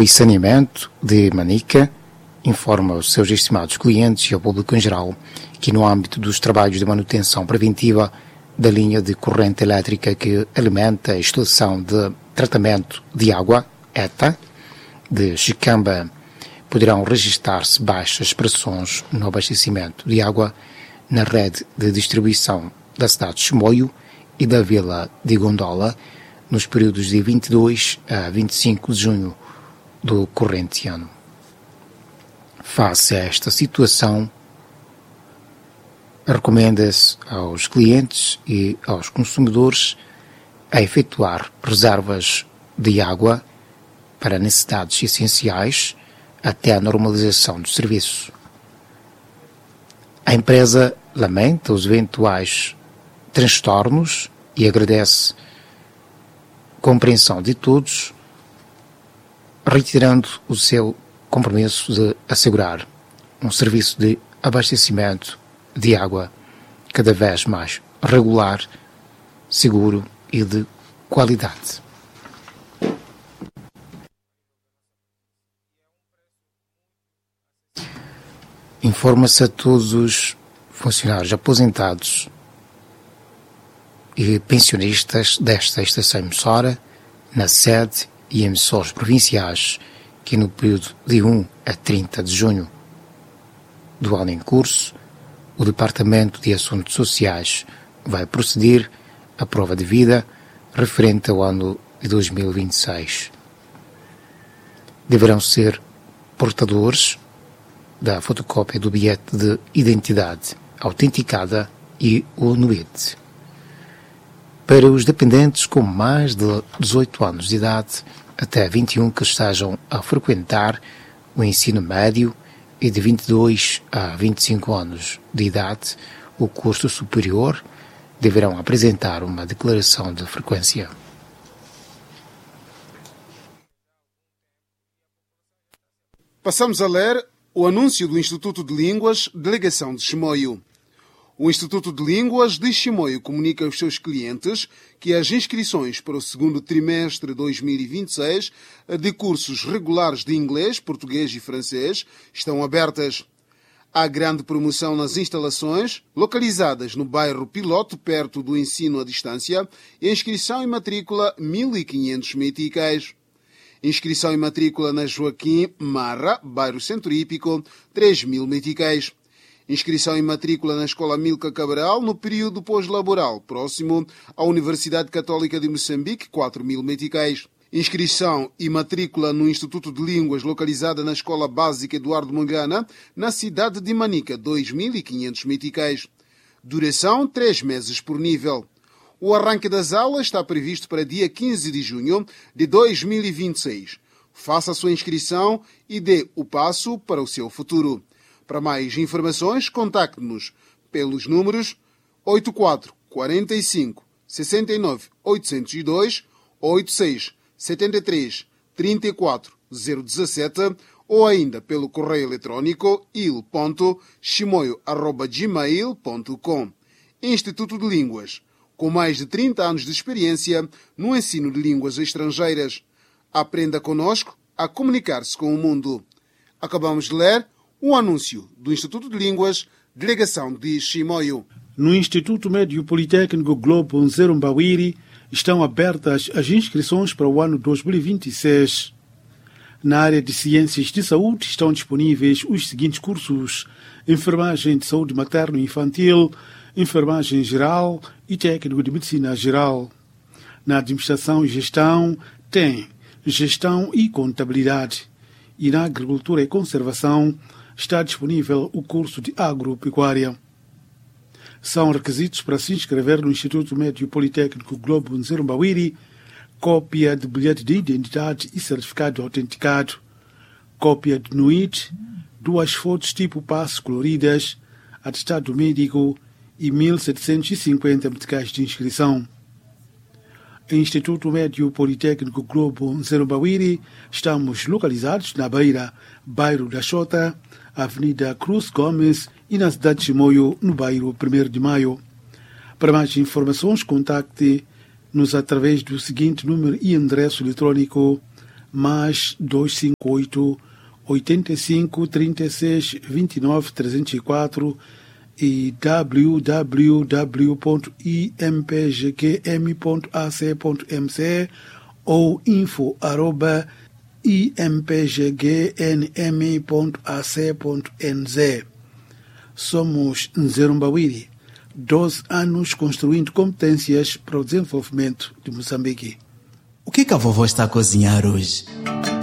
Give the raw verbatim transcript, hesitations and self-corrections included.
e Saneamento de Manica informa os seus estimados clientes e ao público em geral que no âmbito dos trabalhos de manutenção preventiva da linha de corrente elétrica que alimenta a instalação de tratamento de água, E T A, de Chicamba, poderão registrar-se baixas pressões no abastecimento de água na rede de distribuição da cidade de Chimoio e da vila de Gondola nos períodos de vinte e dois a vinte e cinco de junho do corrente ano. Face a esta situação, recomenda-se aos clientes e aos consumidores a efetuar reservas de água para necessidades essenciais até a normalização do serviço. A empresa lamenta os eventuais transtornos e agradece compreensão de todos, reiterando o seu compromisso de assegurar um serviço de abastecimento de água cada vez mais regular, seguro e de qualidade. Informa-se a todos os funcionários aposentados e pensionistas desta estação emissora, na sede e emissores provinciais, que no período de um a trinta de junho do ano em curso, o Departamento de Assuntos Sociais vai proceder à prova de vida referente ao ano de dois mil e vinte e seis. Deverão ser portadores da fotocópia do bilhete de identidade autenticada e o N U I D. Para os dependentes com mais de dezoito anos de idade, até vinte e um que estejam a frequentar o ensino médio e de vinte e dois a vinte e cinco anos de idade, o curso superior, deverão apresentar uma declaração de frequência. Passamos a ler o anúncio do Instituto de Línguas, Delegação de Chimoio. O Instituto de Línguas de Chimoio comunica aos seus clientes que as inscrições para o segundo trimestre de dois mil e vinte e seis de cursos regulares de inglês, português e francês estão abertas. Há grande promoção nas instalações, localizadas no bairro Piloto, perto do ensino à distância, e inscrição e matrícula mil e quinhentos meticais. Inscrição e matrícula na Joaquim Marra, bairro Centro Hípico, três mil meticais. Inscrição e matrícula na Escola Milka Cabral no período pós-laboral, próximo à Universidade Católica de Moçambique, quatro mil meticais. Inscrição e matrícula no Instituto de Línguas, localizada na Escola Básica Eduardo Mangana, na cidade de Manica, dois mil e quinhentos meticais. Duração, três meses por nível. O arranque das aulas está previsto para dia quinze de junho de dois mil e vinte e seis. Faça a sua inscrição e dê o passo para o seu futuro. Para mais informações, contacte-nos pelos números oito quatro quatro cinco seis nove oito zero dois, oito seis sete três três quatro zero um sete ou ainda pelo correio eletrônico il ponto chimoio arroba gmail ponto com. Instituto de Línguas, com mais de trinta anos de experiência no ensino de línguas estrangeiras. Aprenda conosco a comunicar-se com o mundo. Acabamos de ler o anúncio do Instituto de Línguas, Delegação de Chimoio. No Instituto Médio Politécnico Globo Nzerumbawiri estão abertas as inscrições para o ano dois mil e vinte e seis. Na área de Ciências de Saúde estão disponíveis os seguintes cursos: Enfermagem de Saúde Materno e Infantil, Enfermagem Geral e Técnico de Medicina Geral. Na Administração e Gestão tem Gestão e Contabilidade. E na Agricultura e Conservação está disponível o curso de Agropecuária. São requisitos para se inscrever no Instituto Médio Politécnico Globo Nzerumbawiri: cópia de bilhete de identidade e certificado autenticado, cópia de N U I D, duas fotos tipo passe coloridas, atestado médico e mil setecentos e cinquenta meticais de inscrição. Instituto Médio Politécnico Globo Nzerumbawiri, estamos localizados na Beira, bairro da Chota, Avenida Cruz Gomes e na cidade de Chimoio, no bairro primeiro de Maio. Para mais informações, contacte-nos através do seguinte número e endereço eletrônico: mais dois cinco oito, oitenta e cinco, trinta e seis, vinte e nove, trezentos e quatro e w w w ponto i m p g q m ponto a c ponto m c ou info arroba i m p g g n m ponto a c ponto n z. Somos Nzerumbawiri, doze anos construindo competências para o desenvolvimento de Moçambique. O que que a vovó está a cozinhar hoje?